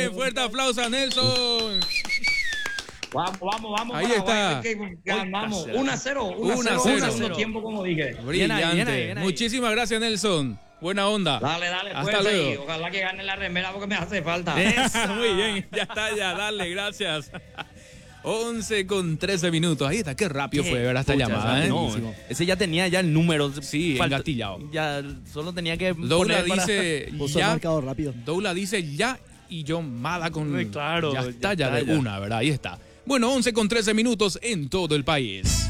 bien, fuerte aplauso a Nelson. Vamos. Ahí está. Ganamos 1-0. 1-0. Segundo tiempo, como dije. Brillante. Bien ahí. Muchísimas gracias, Nelson. Buena onda. Dale, Hasta fuerza luego. y ojalá que gane la remera porque me hace falta. Muy bien, ya está, dale, gracias. 11:13. Ahí está, qué rápido fue, ¿verdad? Esta llamada, ¿eh? No, ese ya tenía el número. Sí, engatillado. Ya solo tenía que Douglas poner dice Puso ya. marcador rápido. Douglas dice ya y John Mada con. Claro, Ya está, ya de está, ya. una, ¿verdad? Ahí está. Bueno, 11:13 en todo el país.